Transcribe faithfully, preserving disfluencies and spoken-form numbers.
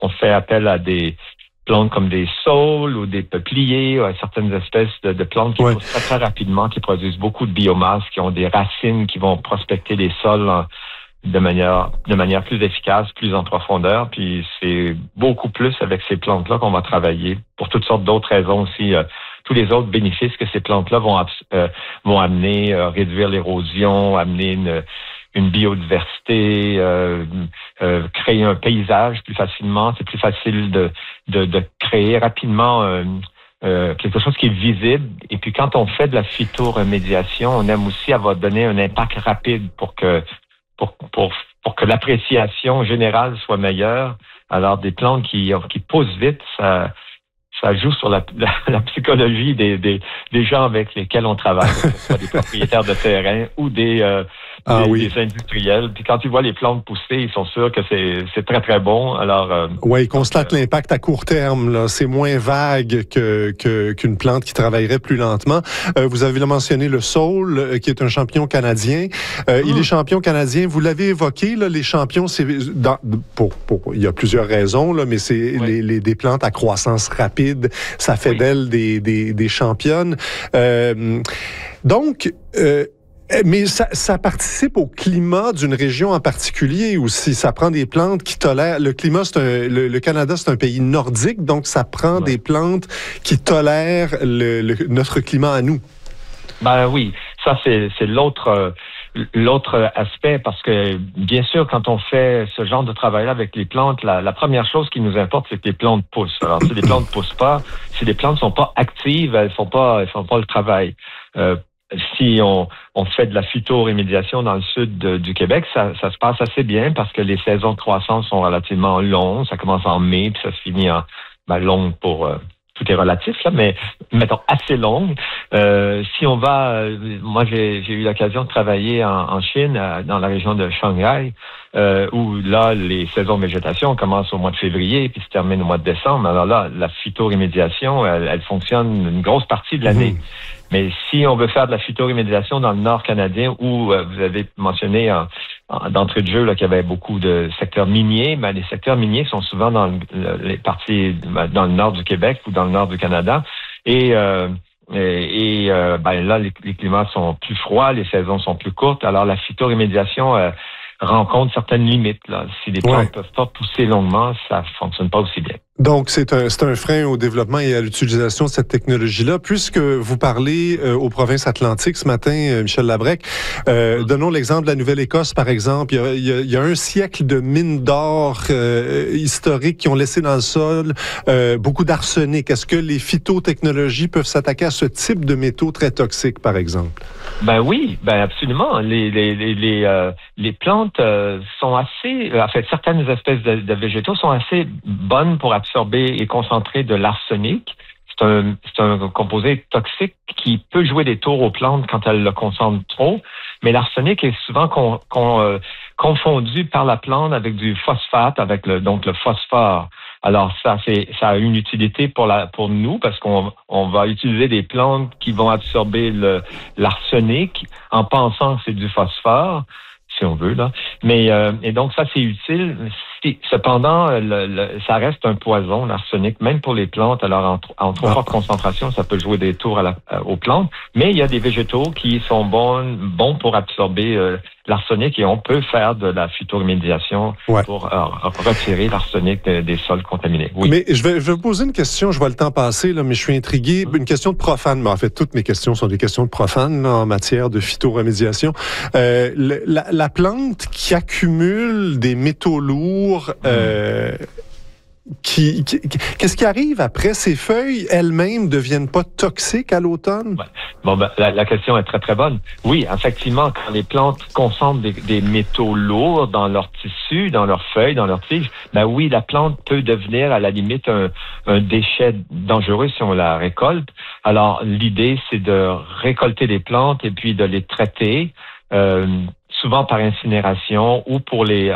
on fait appel à des plantes comme des saules ou des peupliers, ou à certaines espèces de, de plantes qui ouais. poussent très, très rapidement, qui produisent beaucoup de biomasse, qui ont des racines qui vont prospecter les sols en, de manière de manière plus efficace, plus en profondeur. Puis c'est beaucoup plus avec ces plantes-là qu'on va travailler pour toutes sortes d'autres raisons aussi. Euh, tous les autres bénéfices que ces plantes-là vont euh, vont amener, euh, réduire l'érosion, amener une une biodiversité, euh, euh, créer un paysage plus facilement. C'est plus facile de de, de créer rapidement euh, euh, quelque chose qui est visible. Et puis quand on fait de la phytoremédiation, on aime aussi avoir donné un impact rapide pour que pour pour pour que l'appréciation générale soit meilleure. Alors des plantes qui qui poussent vite, ça ça joue sur la, la, la psychologie des, des, des gens avec lesquels on travaille, que ce soit des propriétaires de terrain ou des, euh, ah, des, oui. des industriels. Puis quand ils voient les plantes pousser, ils sont sûrs que c'est, c'est très, très bon. Alors, euh, oui, ils constatent euh, l'impact à court terme. Là. C'est moins vague que, que, qu'une plante qui travaillerait plus lentement. Euh, vous avez mentionné le saule, euh, qui est un champignon canadien. Euh, mmh. Il est champion canadien. Vous l'avez évoqué, là, les champignons, c'est dans, pour, pour, il y a plusieurs raisons, là, mais c'est oui. les, les, des plantes à croissance rapide. Ça fait oui. d'elles des, des, des championnes. Euh, donc, euh, mais ça, ça participe au climat d'une région en particulier aussi. Ça prend des plantes qui tolèrent... Le climat, c'est un, le, le Canada, c'est un pays nordique, donc ça prend oui. des plantes qui tolèrent le, le, notre climat à nous. Ben oui, ça c'est, c'est l'autre... Euh... L'autre aspect, parce que bien sûr, quand on fait ce genre de travail-là avec les plantes, la, la première chose qui nous importe, c'est que les plantes poussent. Alors, si les plantes ne poussent pas, si les plantes ne sont pas actives, elles ne font pas, elles font pas le travail. Euh, si on, on fait de la phytorémédiation dans le sud de, du Québec, ça, ça se passe assez bien parce que les saisons de croissance sont relativement longues. Ça commence en mai, puis ça se finit en ben, longue pour... Euh, tout est relatif, là, mais mettons assez longue. Euh, si on va, euh, moi j'ai, j'ai eu l'occasion de travailler en, en Chine, euh, dans la région de Shanghai, euh, où là les saisons de végétation commencent au mois de février puis se terminent au mois de décembre. Alors là, la phytorémédiation, elle, elle fonctionne une grosse partie de l'année. Mmh. Mais si on veut faire de la phytorémédiation dans le nord canadien, où euh, vous avez mentionné en, en, d'entrée de jeu là, qu'il y avait beaucoup de secteurs miniers, ben, les secteurs miniers sont souvent dans le, le, les parties dans le nord du Québec ou dans le nord du Canada. Et, euh, et, et euh, ben, là, les, les climats sont plus froids, les saisons sont plus courtes. Alors la phytorémédiation euh, rencontre certaines limites. Là. Si les plantes ne ouais. peuvent pas pousser longuement, ça fonctionne pas aussi bien. Donc, c'est un, c'est un frein au développement et à l'utilisation de cette technologie-là. Puisque vous parlez euh, aux provinces atlantiques ce matin, euh, Michel Labrec, euh, donnons l'exemple de la Nouvelle-Écosse, par exemple. Il y a, il y a, il y a un siècle de mines d'or euh, historiques qui ont laissé dans le sol euh, beaucoup d'arsenic. Est-ce que les phytotechnologies peuvent s'attaquer à ce type de métaux très toxiques, par exemple? Ben oui, ben absolument. Les, les, les, les, euh, les plantes euh, sont assez... En fait, certaines espèces de, de végétaux sont assez bonnes pour absorber et concentrer de l'arsenic. C'est un, c'est un composé toxique qui peut jouer des tours aux plantes quand elles le concentrent trop, mais l'arsenic est souvent con, con, euh, confondu par la plante avec du phosphate, avec le, donc le phosphore. Alors ça, c'est, ça a une utilité pour la, pour nous parce qu'on on va utiliser des plantes qui vont absorber le, l'arsenic en pensant que c'est du phosphore, si on veut là. Mais euh, et donc ça c'est utile. Si, cependant, le, le, ça reste un poison, l'arsenic, même pour les plantes. Alors en, en trop forte concentration, ça peut jouer des tours à la, à, aux plantes. Mais il y a des végétaux qui sont bons, bons pour absorber euh, l'arsenic et on peut faire de la phytorémédiation ouais. pour euh, retirer l'arsenic de, des sols contaminés. Oui. Mais je vais, je vais vous poser une question, je vois le temps passer, là, mais je suis intrigué. Une question de profane, mais en fait, toutes mes questions sont des questions de profane là, en matière de phytoremédiation. Euh, le, la, la plante qui accumule des métaux lourds, euh, Qui, qui, qu'est-ce qui arrive après? Ces feuilles elles-mêmes deviennent pas toxiques à l'automne? Ouais. Bon, ben, la, la question est très, très bonne. Oui, effectivement, quand les plantes concentrent des, des métaux lourds dans leurs tissus, dans leurs feuilles, dans leurs tiges, ben oui, la plante peut devenir à la limite un, un déchet dangereux si on la récolte. Alors, l'idée, c'est de récolter les plantes et puis de les traiter, euh, souvent par incinération ou pour les